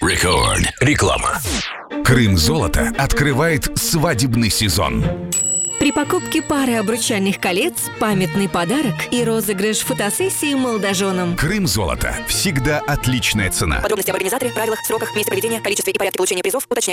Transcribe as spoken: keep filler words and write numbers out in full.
Рекорд. Реклама. Крым Золото открывает свадебный сезон. При покупке пары обручальных колец памятный подарок и розыгрыш фотосессии молодоженам. Крым Золото. Всегда отличная цена. Подробности об организаторе, правилах, сроках, месте проведения, количестве и порядке получения призов уточняйте